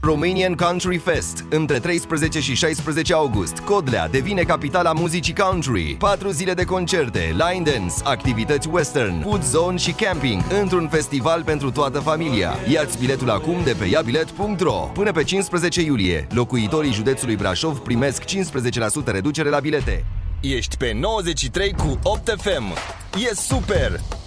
Romanian Country Fest. Între 13 și 16 august, Codlea devine capitala muzicii country. 4 zile de concerte, line dance, activități western, food zone și camping, într-un festival pentru toată familia. Ia-ți biletul acum de pe iabilet.ro. Până pe 15 iulie, locuitorii județului Brașov primesc 15% reducere la bilete. Ești pe 93 cu 8 FM. E super!